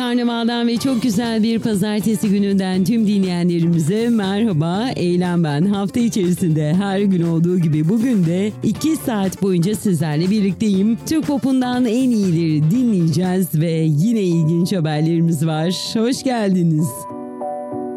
Karnaval'dan ve çok güzel bir pazartesi gününden tüm dinleyenlerimize merhaba. Eylem ben. Hafta içerisinde her gün olduğu gibi bugün de 2 saat boyunca sizlerle birlikteyim. Türk Pop'undan en iyileri dinleyeceğiz ve yine ilginç haberlerimiz var. Hoş geldiniz.